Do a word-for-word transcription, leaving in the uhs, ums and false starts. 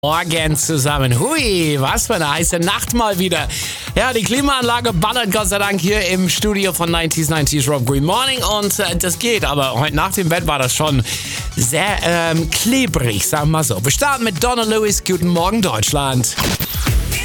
Morgen zusammen. Hui, was für eine heiße Nacht mal wieder. Ja, die Klimaanlage ballert Gott sei Dank hier im Studio von neunzig neunzig Rob Green Morning und äh, das geht. Aber heute nach dem Bett war das schon sehr ähm, klebrig, sagen wir mal so. Wir starten mit Donna Lewis. Guten Morgen, Deutschland.